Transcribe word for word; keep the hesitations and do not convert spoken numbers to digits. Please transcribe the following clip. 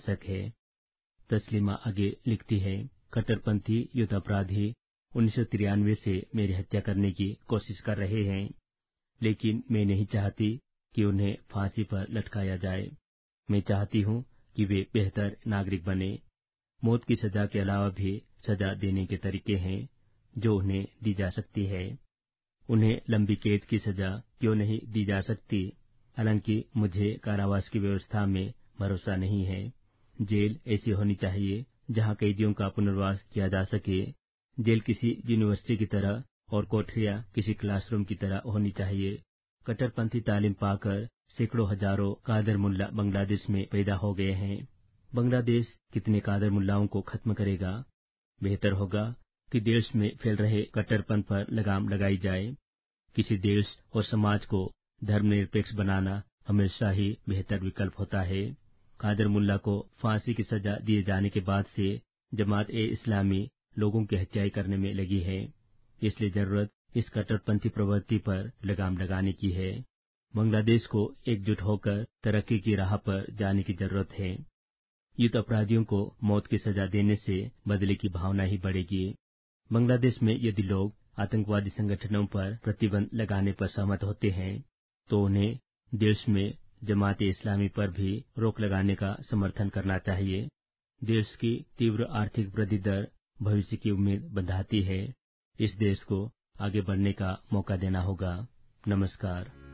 आवश्यक है। तस्लीमा आगे लिखती है, कट्टरपंथी युद्ध अपराधी उन्नीस सौ तिरानवे से मेरी हत्या करने की कोशिश कर रहे हैं, लेकिन मैं नहीं चाहती कि उन्हें फांसी पर लटकाया जाए। मैं चाहती हूँ कि वे बेहतर नागरिक बने। मौत की सजा के अलावा भी सजा देने के तरीके हैं जो उन्हें दी जा सकती है। उन्हें लंबी कैद की सजा क्यों नहीं दी जा सकती? हालांकि मुझे कारावास की व्यवस्था में भरोसा नहीं है। जेल ऐसी होनी चाहिए जहां कैदियों का पुनर्वास किया जा सके। जेल किसी यूनिवर्सिटी की तरह और कोठरियां किसी क्लासरूम की तरह होनी चाहिए। कट्टरपंथी तालीम पाकर सैकड़ों हजारों कादर मुल्ला बांग्लादेश में पैदा हो गए हैं। बांग्लादेश कितने कादर मुल्लाओं को खत्म करेगा? बेहतर होगा कि देश में फैल रहे कट्टरपंथ पर लगाम लगाई जाए। किसी देश और समाज को धर्मनिरपेक्ष बनाना हमेशा ही बेहतर विकल्प होता है। कादर मुल्ला को फांसी की सजा दिए जाने के बाद से जमात ए इस्लामी लोगों की हत्याएं करने में लगी है। इसलिए जरूरत इस कट्टरपंथी प्रवृत्ति पर लगाम लगाने की है। बांग्लादेश को एकजुट होकर तरक्की की राह पर जाने की जरूरत है। युद्ध अपराधियों को मौत की सजा देने से बदले की भावना ही बढ़ेगी। बांग्लादेश में यदि लोग आतंकवादी संगठनों पर प्रतिबंध लगाने पर सहमत होते हैं तो उन्हें देश में जमात इस्लामी पर भी रोक लगाने का समर्थन करना चाहिए। देश की तीव्र आर्थिक वृद्धि दर भविष्य की उम्मीद बंधाती है। इस देश को आगे बढ़ने का मौका देना होगा। नमस्कार।